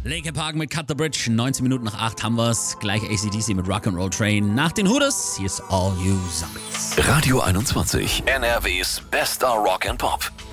Linkin Park mit Cut the Bridge. 19 Minuten nach 8 haben wir's. Gleich AC/DC mit Rock'n'Roll Train. Nach den Hooters, hier ist All You Zombies. Radio 21, NRWs bester Rock and Pop.